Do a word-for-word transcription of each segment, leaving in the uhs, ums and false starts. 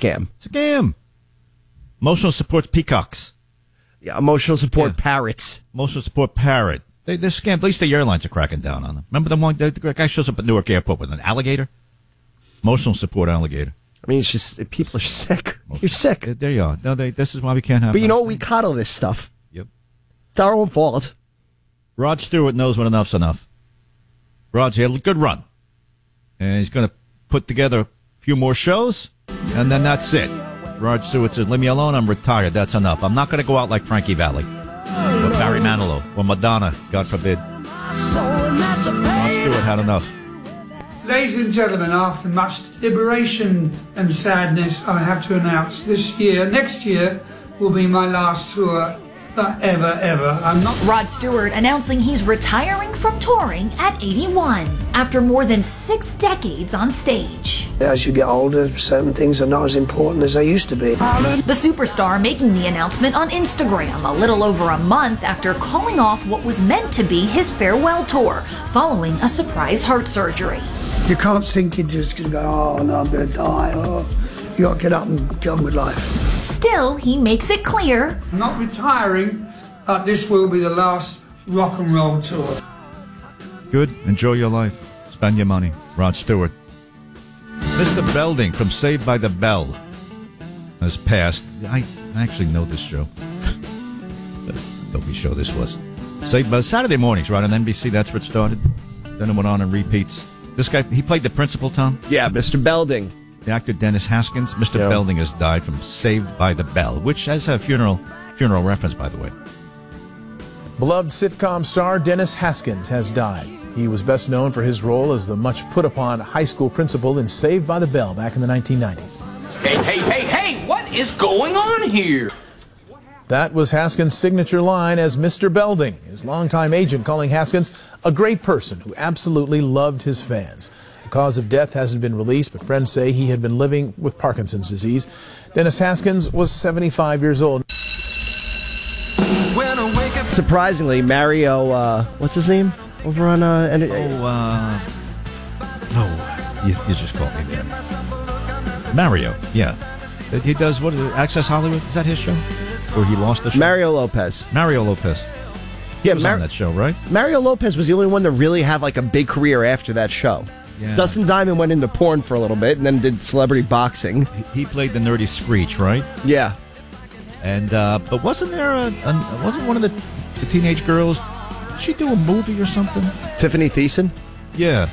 scam. It's a scam. Emotional support peacocks. Yeah, emotional support Yeah. parrots. Emotional support parrot. They, they're scam. At least the airlines are cracking down on them. Remember the one, the, the guy shows up at Newark Airport with an alligator? Emotional support alligager. I mean, it's just, people are sick. You're sick. Uh, There you are. No, they, this is why we can't have. But you know nice what? We things. coddle this stuff. Yep. It's our own fault. Rod Stewart knows when enough's enough. Rod's had a good run. And he's going to put together a few more shows, and then that's it. Rod Stewart says, leave me alone, I'm retired, that's enough. I'm not going to go out like Frankie Valli, or Barry Manilow, or Madonna, God forbid. Rod Stewart had enough. Ladies and gentlemen, after much deliberation and sadness, I have to announce this year, next year, will be my last tour ever, ever, ever. I'm not. Rod Stewart announcing he's retiring from touring at eighty-one after more than six decades on stage. As you get older, certain things are not as important as they used to be. The superstar making the announcement on Instagram a little over a month after calling off what was meant to be his farewell tour following a surprise heart surgery. You can't sink into just go, oh no, I'm going to die. Oh, you got to get up and get on with life. Still, he makes it clear I'm not retiring, but this will be the last rock and roll tour. Good. Enjoy your life. Spend your money. Rod Stewart. Mister Belding from Saved by the Bell has passed. I actually know this show. Dopey show this was. Saved by Saturday mornings, right on N B C. That's where it started. Then it went on and repeats. This guy, he played the principal, Tom? Yeah, Mister Belding. The actor Dennis Haskins. Mister Yeah. Belding has died from Saved by the Bell, which has a funeral funeral reference, by the way. Beloved sitcom star Dennis Haskins has died. He was best known for his role as the much put-upon high school principal in Saved by the Bell back in the nineteen nineties. Hey, hey, hey, hey, what is going on here? That was Haskins' signature line as Mister Belding, his longtime agent calling Haskins a great person who absolutely loved his fans. The cause of death hasn't been released, but friends say he had been living with Parkinson's disease. Dennis Haskins was seventy-five years old. Surprisingly, Mario, uh, what's his name? Over on, uh, and, Oh, uh... Oh, you, you just caught me there. Mario, yeah. He does, what, Access Hollywood? Is that his show? Or he lost the show? Mario Lopez. Mario Lopez. He Yeah, was Mar- on that show, right? Mario Lopez was the only one to really have like a big career after that show. Yeah. Dustin Diamond went into porn for a little bit and then did celebrity boxing. He played the nerdy Screech, right? Yeah. And, uh, but wasn't there a, a wasn't one of the, the teenage girls, did she do a movie or something? Tiffany Thiessen? Yeah.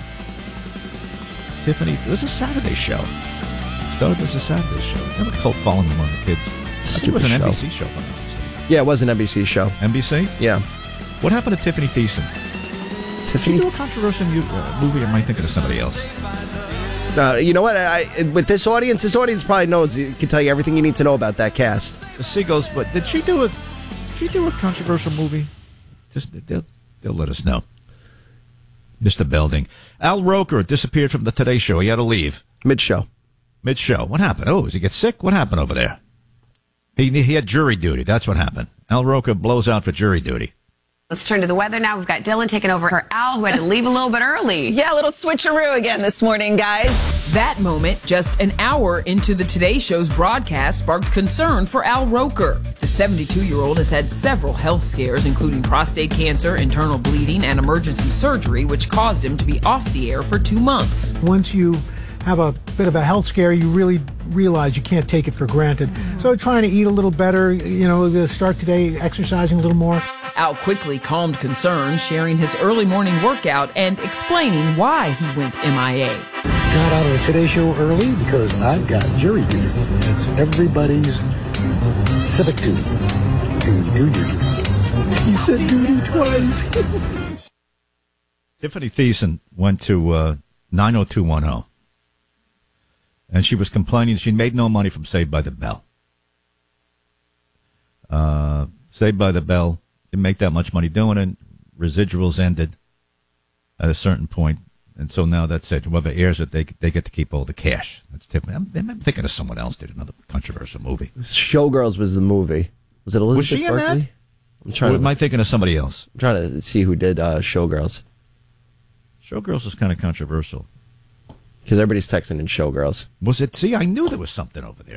Tiffany, it was a Saturday show. Started as a Saturday show. They had a cult following among the kids. I think it was an Stupid N B show. C show, if I'm not mistaken. Yeah, it was an N B C show. N B C? Yeah. What happened to Tiffany Thiessen? Did she Tiffany. do a controversial mu- uh, movie, or am I thinking of somebody else? Uh, you know what? I, I, with this audience, this audience probably knows, can tell you everything you need to know about that cast. The Seagulls, but did she do a, did she do a controversial movie? Just, they'll, they'll let us know. Mister Belding. Al Roker disappeared from the Today Show. He had to leave. Mid-show. Mid-show. What happened? Oh, does he get sick? What happened over there? He he had jury duty. That's what happened. Al Roker blows out for jury duty. Let's turn to the weather now. We've got Dylan taking over for Al, who had to leave a little bit early. Yeah, a little switcheroo again this morning, guys. That moment, just an hour into the Today Show's broadcast, sparked concern for Al Roker. The seventy-two-year-old has had several health scares, including prostate cancer, internal bleeding, and emergency surgery, which caused him to be off the air for two months. Once you have a bit of a health scare, you really realize you can't take it for granted. So trying to eat a little better, you know, start today exercising a little more. Al quickly calmed concerns, sharing his early morning workout and explaining why he went M I A. Got out of the Today Show early because I've got jury duty. It's everybody's civic duty to do your duty. He said duty twice. Tiffany Thiessen went to uh, nine oh two one oh, and she was complaining she made no money from Saved by the Bell. Uh, Saved by the Bell didn't make that much money doing it. Residuals ended at a certain point, and so now that's it. Whoever airs it, they they get to keep all the cash. That's Tiffany. I'm, I'm thinking of someone else did another controversial movie. Showgirls was the movie. Was it Elizabeth Was she in Berkley? that? I'm trying Or to, am I thinking of somebody else? I'm trying to see who did uh, Showgirls. Showgirls is kind of controversial. Because everybody's texting in Showgirls. Was it? See, I knew there was something over there.